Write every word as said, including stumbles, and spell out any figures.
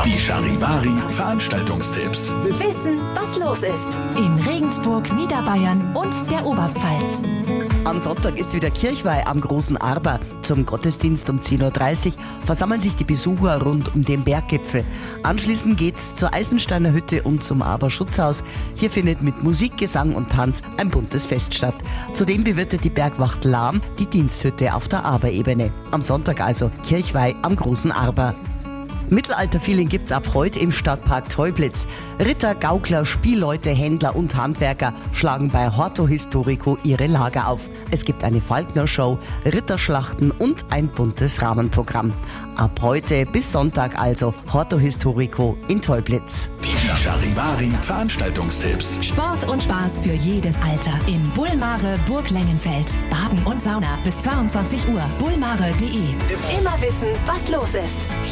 Die Charivari Veranstaltungstipps. Wissen, was los ist. In Regensburg, Niederbayern und der Oberpfalz. Am Sonntag ist wieder Kirchweih am Großen Arber. Zum Gottesdienst um zehn Uhr dreißig versammeln sich die Besucher rund um den Berggipfel. Anschließend geht's zur Eisensteiner Hütte und zum Arber Schutzhaus. Hier findet mit Musik, Gesang und Tanz ein buntes Fest statt. Zudem bewirtet die Bergwacht Lahm die Diensthütte auf der Arberebene. Am Sonntag also Kirchweih am Großen Arber. Mittelalter-Feeling gibt's ab heute im Stadtpark Teublitz. Ritter, Gaukler, Spielleute, Händler und Handwerker schlagen bei Horto Historico ihre Lager auf. Es gibt eine Falkner-Show, Ritterschlachten und ein buntes Rahmenprogramm. Ab heute bis Sonntag also Horto Historico in Teublitz. Die Charivari Veranstaltungstipps. Sport und Spaß für jedes Alter. Im Bullmare Burg Lengenfeld. Baden und Sauna bis zweiundzwanzig Uhr. bullmare punkt de. Immer wissen, was los ist.